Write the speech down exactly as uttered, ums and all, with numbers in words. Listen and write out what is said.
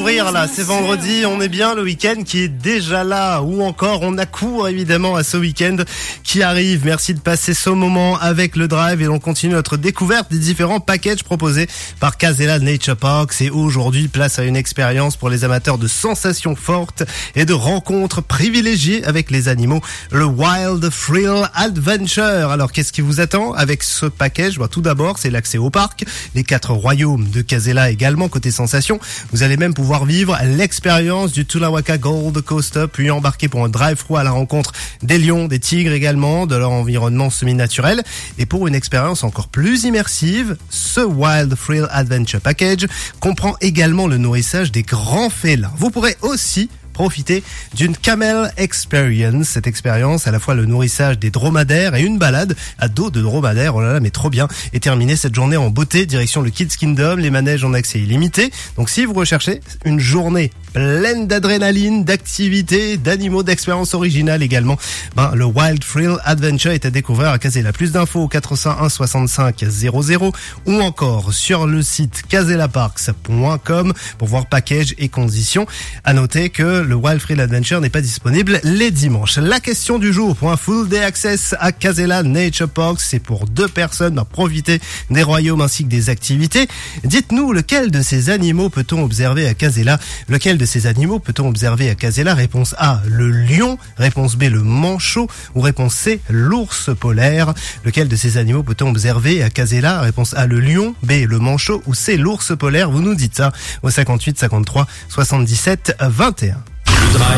sourire là, c'est vendredi, on est bien, le week-end qui est déjà là, ou encore on accourt évidemment à ce week-end qui arrive. Merci de passer ce moment avec le Drive et on continue notre découverte des différents packages proposés par Casella Nature Parks. Et aujourd'hui, place à une expérience pour les amateurs de sensations fortes et de rencontres privilégiées avec les animaux, le Wild Thrill Adventure. Alors qu'est-ce qui vous attend avec ce package? Bah, tout d'abord, c'est l'accès au parc, les quatre royaumes de Casella également côté sensations. Vous allez même pouvoir vivre l'expérience du Tulawaka Gold Coaster, puis embarquer pour un drive-thru à la rencontre des lions, des tigres également, de leur environnement semi-naturel. Et pour une expérience encore plus immersive, ce Wild Thrill Adventure Package comprend également le nourrissage des grands félins. Vous pourrez aussi profiter d'une Camel Experience. Cette expérience, à la fois le nourrissage des dromadaires et une balade à dos de dromadaire, oh là là, mais trop bien, et terminer cette journée en beauté, direction le Kids Kingdom, les manèges en accès illimité. Donc si vous recherchez une journée pleine d'adrénaline, d'activités, d'animaux, d'expériences originales également, ben, le Wild Thrill Adventure est à découvrir à Casella. Plus d'infos au quatre cent un soixante-cinq zéro zéro ou encore sur le site casella parks point com pour voir package et conditions. À noter que le Wild Thrill Adventure n'est pas disponible les dimanches. La question du jour pour un full day access à Casella Nature Parks, c'est pour deux personnes à profiter des royaumes ainsi que des activités. Dites-nous lequel de ces animaux peut-on observer à Casella? Lequel de ces animaux peut-on observer à Casella? Réponse A, le lion. Réponse B, le manchot. Ou réponse C, l'ours polaire. Lequel de ces animaux peut-on observer à Casella? Réponse A, le lion. B, le manchot. Ou C, l'ours polaire. Vous nous dites ça au cinquante-huit cinquante-trois soixante-dix-sept vingt et un. Le Drive.